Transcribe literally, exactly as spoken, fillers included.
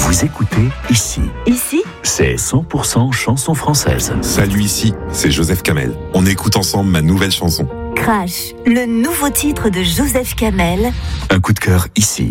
Vous écoutez Ici. Ici, C'est cent pour cent chanson française. Salut, ici, c'est Joseph Kamel. On écoute ensemble ma nouvelle chanson. Crash, le nouveau titre de Joseph Kamel. Un coup de cœur ici.